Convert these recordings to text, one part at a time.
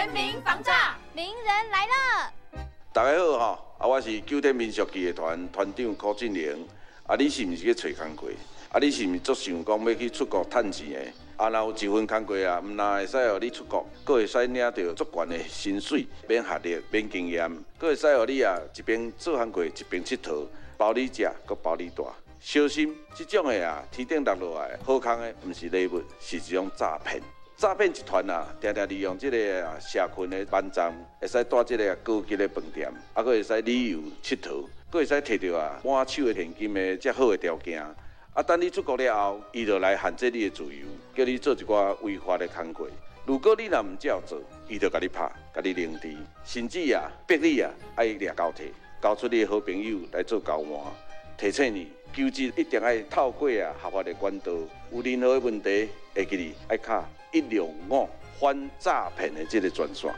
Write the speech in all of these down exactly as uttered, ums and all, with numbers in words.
全民防诈， 名人来了！ 大家好哈，啊，我是九天民俗剧的团团长柯俊玲。啊，你是毋是去找工课？啊，你是毋是足想讲要去出国趁钱的？啊，若有一份工课啊，毋但会使互你出国，阁会使领到足悬的薪水，免学历，免经验，阁会使互你啊一边做工课，一边佚佗，包你食，阁包你住。小心，这种的啊，天顶落落来好康的，毋是礼物，是一种诈骗。诈骗集团啊，常常利用这个啊社群的网站，会使带这个高级的饭店，啊，佫会使旅游佚佗，佫会使摕到啊满手的现金的遮好的条件。啊，等你出国了后，伊就来限制你的自由，叫你做一寡违法的工课。如果你若毋照做，伊就甲你拍，甲你凌迟，甚至啊逼你啊爱掠交替，交出你的好朋友来做交换。提醒你，求职一定要透过啊合法的管道，有任何的问题，会记你爱卡一六五反诈骗的这个专线。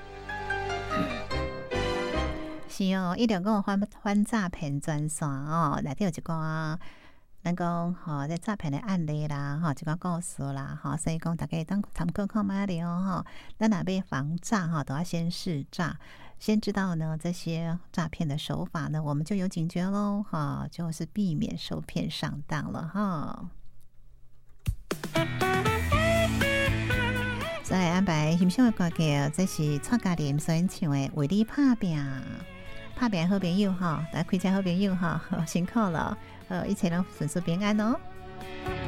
是哦，一六五反反诈骗专线哦，内底有一个。咱讲吼，在诈骗的案例啦，吼，一个故事啦，吼，所以讲大家当参考看卖了吼。咱若要防诈哈，都要先试诈，先知道呢这些诈骗的手法呢，我们就有警觉喽，哈，就是避免受骗上当了哈。再来安排欣赏的歌曲，这是蔡嘉玲所演唱的《为你打拼》。拍拼好朋友哈，来开车好朋友哈，辛苦了，呃，一切拢顺顺平安哦。